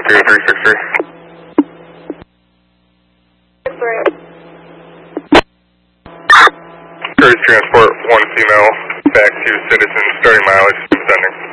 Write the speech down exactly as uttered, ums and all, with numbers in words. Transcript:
two three six three. Courtesy transport, one female, back to Citizen, starting mileage, sending.